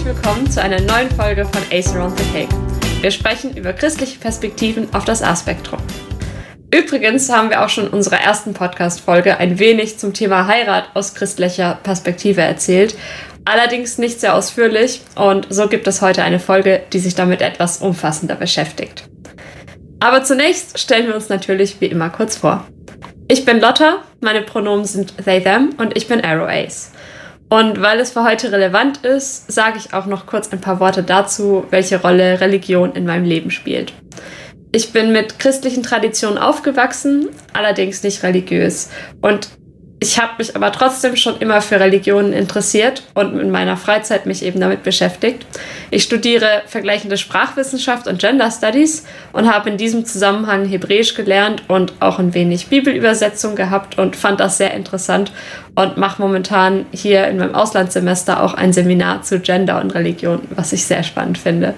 willkommen zu einer neuen Folge von Ace Around the Cake. Wir sprechen über christliche Perspektiven auf das A-Spektrum. Übrigens haben wir auch schon in unserer ersten Podcast-Folge ein wenig zum Thema Heirat aus christlicher Perspektive erzählt, allerdings nicht sehr ausführlich, und so gibt es heute eine Folge, die sich damit etwas umfassender beschäftigt. Aber zunächst stellen wir uns natürlich wie immer kurz vor. Ich bin Lotta, meine Pronomen sind they, them und ich bin Arrow Ace. Und weil es für heute relevant ist, sage ich auch noch kurz ein paar Worte dazu, welche Rolle Religion in meinem Leben spielt. Ich bin mit christlichen Traditionen aufgewachsen, allerdings nicht religiös. Und ich habe mich aber trotzdem schon immer für Religionen interessiert und in meiner Freizeit mich eben damit beschäftigt. Ich studiere vergleichende Sprachwissenschaft und Gender Studies und habe in diesem Zusammenhang Hebräisch gelernt und auch ein wenig Bibelübersetzung gehabt und fand das sehr interessant und mache momentan hier in meinem Auslandssemester auch ein Seminar zu Gender und Religion, was ich sehr spannend finde.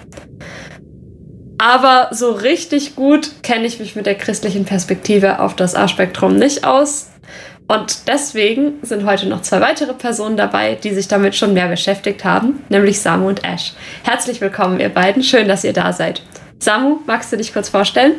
Aber so richtig gut kenne ich mich mit der christlichen Perspektive auf das A-Spektrum nicht aus. Und deswegen sind heute noch 2 weitere Personen dabei, die sich damit schon mehr beschäftigt haben, nämlich Samu und Ash. Herzlich willkommen, ihr beiden. Schön, dass ihr da seid. Samu, magst du dich kurz vorstellen?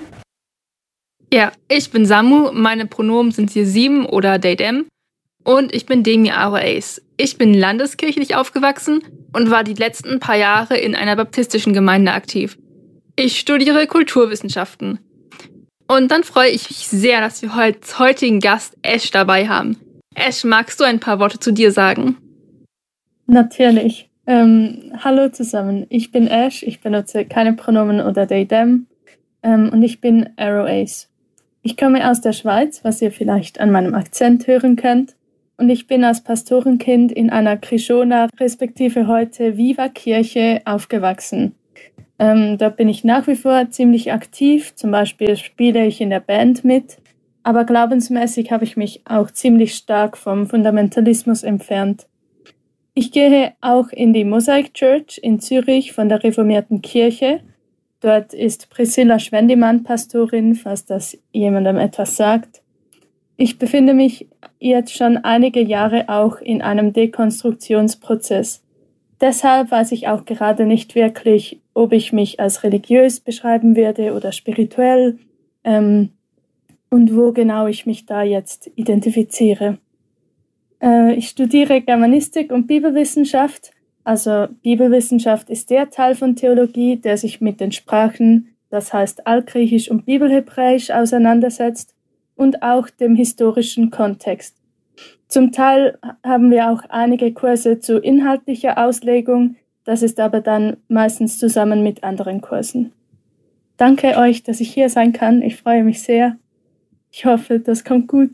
Ja, ich bin Samu. Meine Pronomen sind hier 7 oder they, them. Und ich bin Demi Arrow Ace. Ich bin landeskirchlich aufgewachsen und war die letzten paar Jahre in einer baptistischen Gemeinde aktiv. Ich studiere Kulturwissenschaften. Und dann freue ich mich sehr, dass wir als heutigen Gast Ash dabei haben. Ash, magst du ein paar Worte zu dir sagen? Natürlich. Hallo zusammen, ich bin Ash, ich benutze keine Pronomen oder they, them und ich bin Arrow Ace. Ich komme aus der Schweiz, was ihr vielleicht an meinem Akzent hören könnt, und ich bin als Pastorenkind in einer Krishona, respektive heute Viva-Kirche aufgewachsen. Dort bin ich nach wie vor ziemlich aktiv, zum Beispiel spiele ich in der Band mit, aber glaubensmäßig habe ich mich auch ziemlich stark vom Fundamentalismus entfernt. Ich gehe auch in die Mosaic Church in Zürich von der reformierten Kirche. Dort ist Priscilla Schwendimann Pastorin, falls das jemandem etwas sagt. Ich befinde mich jetzt schon einige Jahre auch in einem Dekonstruktionsprozess. Deshalb weiß ich auch gerade nicht wirklich, ob ich mich als religiös beschreiben werde oder spirituell und wo genau ich mich da jetzt identifiziere. Ich studiere Germanistik und Bibelwissenschaft. Also Bibelwissenschaft ist der Teil von Theologie, der sich mit den Sprachen, das heißt Altgriechisch und Bibelhebräisch, auseinandersetzt und auch dem historischen Kontext. Zum Teil haben wir auch einige Kurse zu inhaltlicher Auslegung, das ist aber dann meistens zusammen mit anderen Kursen. Danke euch, dass ich hier sein kann, ich freue mich sehr. Ich hoffe, das kommt gut.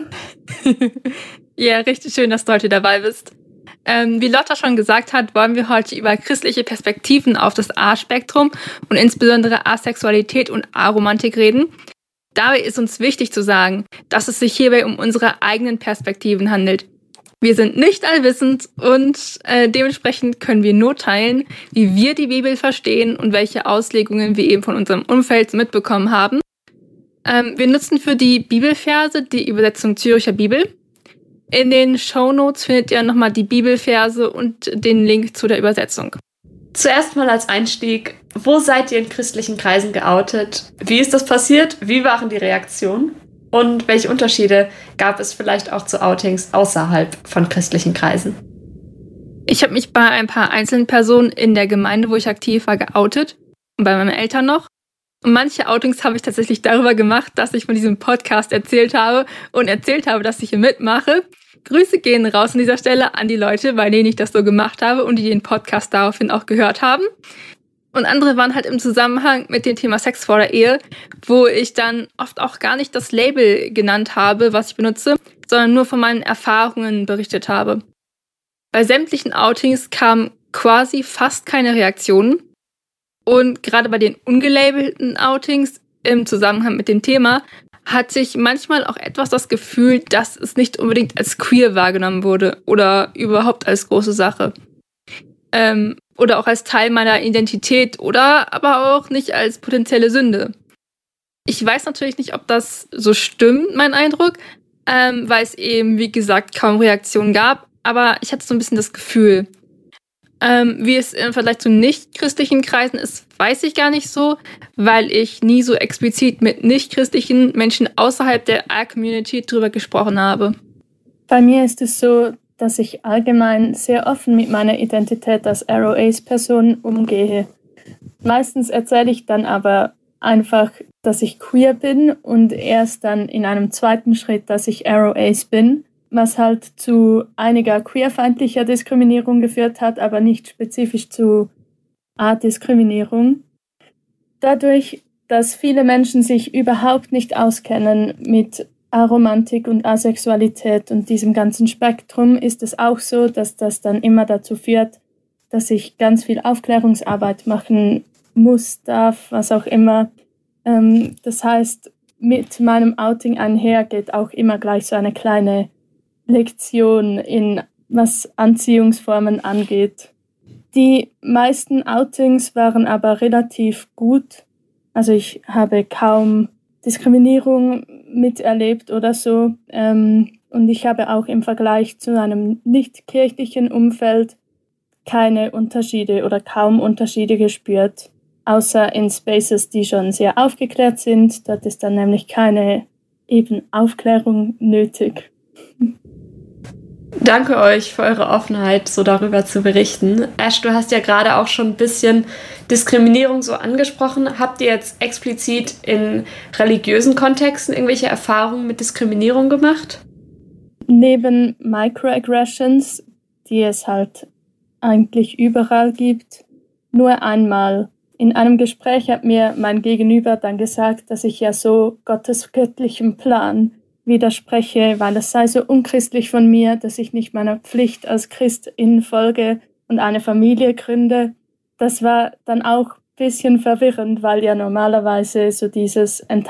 Ja, richtig schön, dass du heute dabei bist. Wie Lotta schon gesagt hat, wollen wir heute über christliche Perspektiven auf das A-Spektrum und insbesondere Asexualität und Aromantik reden. Dabei ist uns wichtig zu sagen, dass es sich hierbei um unsere eigenen Perspektiven handelt. Wir sind nicht allwissend und dementsprechend können wir nur teilen, wie wir die Bibel verstehen und welche Auslegungen wir eben von unserem Umfeld mitbekommen haben. Wir nutzen für die Bibelverse die Übersetzung Zürcher Bibel. In den Shownotes findet ihr nochmal die Bibelverse und den Link zu der Übersetzung. Zuerst mal als Einstieg, wo seid ihr in christlichen Kreisen geoutet? Wie ist das passiert? Wie waren die Reaktionen? Und welche Unterschiede gab es vielleicht auch zu Outings außerhalb von christlichen Kreisen? Ich habe mich bei ein paar einzelnen Personen in der Gemeinde, wo ich aktiv war, geoutet. Und bei meinen Eltern noch. Und manche Outings habe ich tatsächlich darüber gemacht, dass ich von diesem Podcast erzählt habe und erzählt habe, dass ich hier mitmache. Grüße gehen raus an dieser Stelle an die Leute, bei denen ich das so gemacht habe und die den Podcast daraufhin auch gehört haben. Und andere waren halt im Zusammenhang mit dem Thema Sex vor der Ehe, wo ich dann oft auch gar nicht das Label genannt habe, was ich benutze, sondern nur von meinen Erfahrungen berichtet habe. Bei sämtlichen Outings kamen quasi fast keine Reaktionen. Und gerade bei den ungelabelten Outings im Zusammenhang mit dem Thema hatte ich manchmal auch etwas das Gefühl, dass es nicht unbedingt als queer wahrgenommen wurde oder überhaupt als große Sache. Oder auch als Teil meiner Identität oder aber auch nicht als potenzielle Sünde. Ich weiß natürlich nicht, ob das so stimmt, mein Eindruck, weil es eben, wie gesagt, kaum Reaktionen gab, aber ich hatte so ein bisschen das Gefühl. Wie es im Vergleich zu nicht-christlichen Kreisen ist, weiß ich gar nicht so, weil ich nie so explizit mit nicht-christlichen Menschen außerhalb der R-Community drüber gesprochen habe. Bei mir ist es so, dass ich allgemein sehr offen mit meiner Identität als ROAs-Person umgehe. Meistens erzähle ich dann aber einfach, dass ich queer bin und erst dann in einem zweiten Schritt, dass ich ROAs bin, was halt zu einiger queerfeindlicher Diskriminierung geführt hat, aber nicht spezifisch zu Art-Diskriminierung. Dadurch, dass viele Menschen sich überhaupt nicht auskennen mit Aromantik und Asexualität und diesem ganzen Spektrum, ist es auch so, dass das dann immer dazu führt, dass ich ganz viel Aufklärungsarbeit machen muss, darf, was auch immer. Das heißt, mit meinem Outing einher geht auch immer gleich so eine kleine Lektion in was Anziehungsformen angeht. Die meisten Outings waren aber relativ gut. Also ich habe kaum Diskriminierung miterlebt oder so. Und ich habe auch im Vergleich zu einem nicht-kirchlichen Umfeld keine Unterschiede oder kaum Unterschiede gespürt. Außer in Spaces, die schon sehr aufgeklärt sind. Dort ist dann nämlich keine eben Aufklärung nötig. Danke euch für eure Offenheit, so darüber zu berichten. Ash, du hast ja gerade auch schon ein bisschen Diskriminierung so angesprochen. Habt ihr jetzt explizit in religiösen Kontexten irgendwelche Erfahrungen mit Diskriminierung gemacht? Neben Microaggressions, die es halt eigentlich überall gibt, nur einmal. In einem Gespräch hat mir mein Gegenüber dann gesagt, dass ich ja so Gottes göttlichem Plan widerspreche, weil es sei so unchristlich von mir, dass ich nicht meiner Pflicht als Christin folge und eine Familie gründe. Das war dann auch ein bisschen verwirrend, weil ja normalerweise so dieses